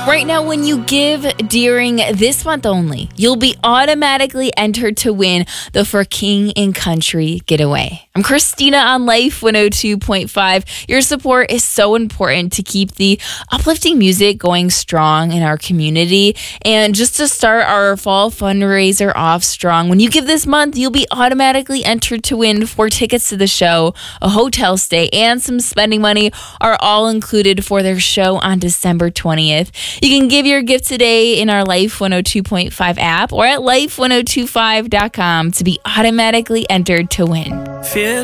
Right now, when you give during this month only, you'll be automatically entered to win the For King and Country getaway. I'm Christina on Life 102.5. Your support is so important to keep the uplifting music going strong in our community. And just to start our fall fundraiser off strong, when you give this month, you'll be automatically entered to win 4 tickets to the show, a hotel stay, and some spending money are all included for their show on December 20th. You can give your gift today in our Life 102.5 app or at life1025.com to be automatically entered to win. Fears